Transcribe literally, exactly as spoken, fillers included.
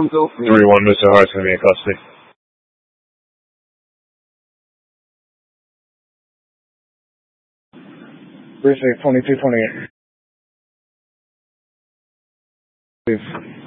three one, Mister Hart's going to be in custody. Precinct twenty-two twenty-eight. Please.